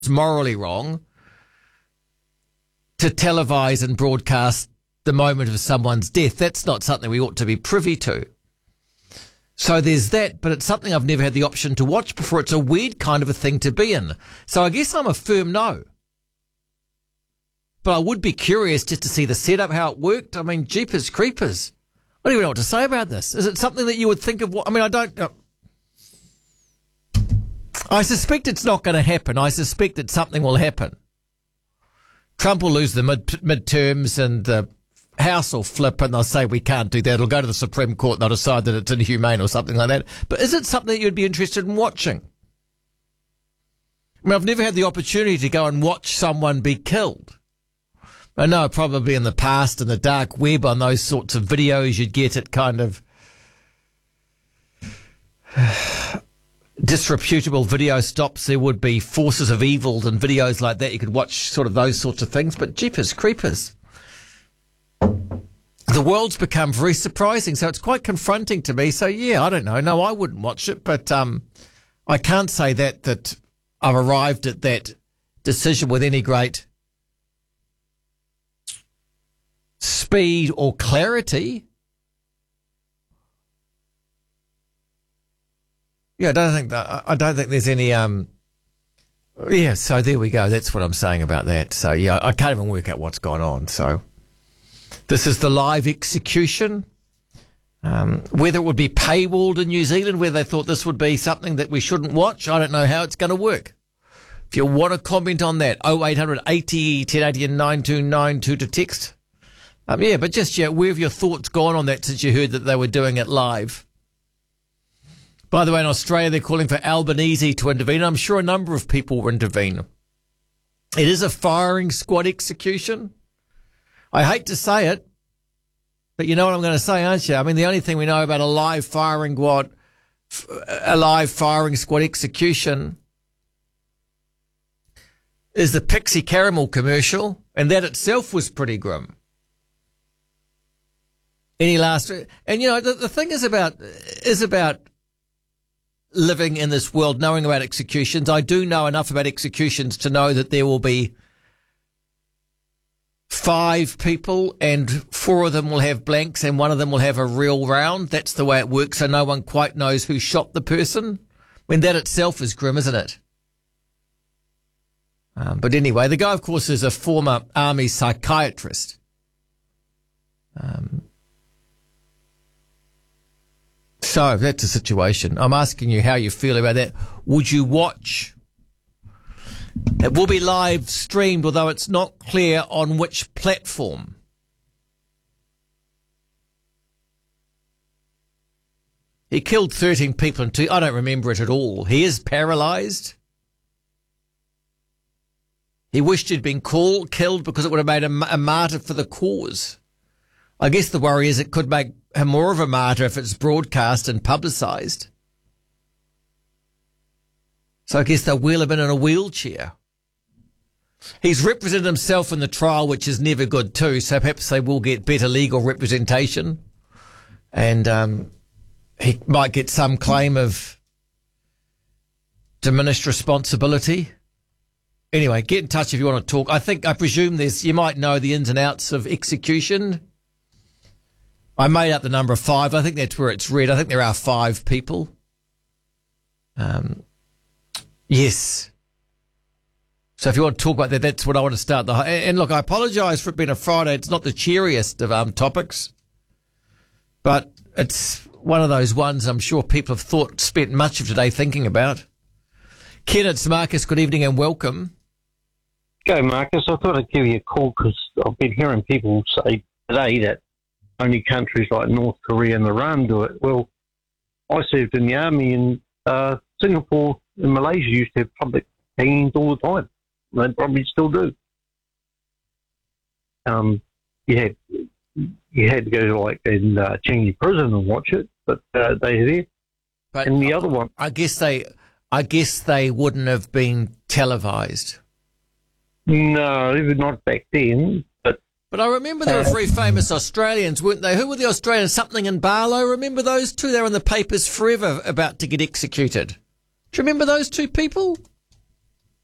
it's morally wrong to televise and broadcast the moment of someone's death. That's not something we ought to be privy to. So there's that, but it's something I've never had the option to watch before. It's a weird kind of a thing to be in. So I guess I'm a firm no. But I would be curious just to see the setup, how it worked. I mean, jeepers creepers. I don't even know what to say about this. Is it something that you would think of? I mean, I don't know. I suspect it's not going to happen. I suspect that something will happen. Trump will lose the midterms and the House will flip and they'll say we can't do that. It'll go to the Supreme Court and they'll decide that it's inhumane or something like that. But is it something that you'd be interested in watching? I mean, I've never had the opportunity to go and watch someone be killed. I know probably in the past in the dark web on those sorts of videos you'd get it kind of disreputable video stops. There would be forces of evil and videos like that. You could watch sort of those sorts of things. But jeepers creepers. The world's become very surprising, so it's quite confronting to me. So, yeah, I don't know. No, I wouldn't watch it, but I can't say that I've arrived at that decision with any great speed or clarity. Yeah, I don't think there's any. Yeah, so there we go. That's what I'm saying about that. So yeah, I can't even work out what's gone on. So this is the live execution. Whether it would be paywalled in New Zealand, whether they thought this would be something that we shouldn't watch, I don't know how it's going to work. If you want to comment on that, 0800 80 1080 and 9292 to text. Yeah, but just where have your thoughts gone on that since you heard that they were doing it live? By the way, in Australia, they're calling for Albanese to intervene. I'm sure a number of people will intervene. It is a firing squad execution. I hate to say it, but you know what I'm going to say, aren't you? I mean, the only thing we know about a live firing squad execution is the Pixie Caramel commercial, and that itself was pretty grim. Any last... And, you know, the thing is about living in this world, knowing about executions. I do know enough about executions to know that there will be 5 people and 4 of them will have blanks and 1 of them will have a real round. That's the way it works, so no one quite knows who shot the person. I mean, that itself is grim, isn't it? But anyway, the guy, of course, is a former army psychiatrist. So that's the situation. I'm asking you how you feel about that. Would you watch? It will be live streamed, although it's not clear on which platform. He killed 13 people and 2. I don't remember it at all. He is paralysed. He wished he'd been killed because it would have made him a martyr for the cause. I guess the worry is it could make him more of a martyr if it's broadcast and publicised. So I guess they'll wheel him in a wheelchair. He's represented himself in the trial, which is never good too, so perhaps they will get better legal representation. And he might get some claim of diminished responsibility. Anyway, get in touch if you want to talk. I presume you might know the ins and outs of execution. I made up the number of 5. I think that's where it's read. I think there are 5 people. Yes. So if you want to talk about that, that's what I want to start. And look, I apologise for it being a Friday. It's not the cheeriest of topics, but it's one of those ones I'm sure people have spent much of today thinking about. Ken, it's Marcus. Good evening and welcome. Go, Marcus. I thought I'd give you a call because I've been hearing people say today that only countries like North Korea and Iran do it. Well, I served in the army in Singapore and Malaysia used to have public hangings all the time. They probably still do. You had to go to Changi prison and watch it, but they're there. But and the other one, I guess they wouldn't have been televised. No, not back then. But I remember there were very famous Australians, weren't they? Who were the Australians? Something in Barlow. Remember those two? They were in the papers forever about to get executed. Do you remember those 2 people?